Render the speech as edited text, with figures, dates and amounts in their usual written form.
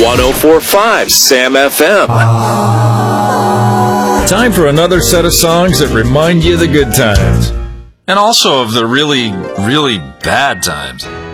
104.5 Sam FM. Time for another set of songs that remind you of the good times. And also of the really, really bad times.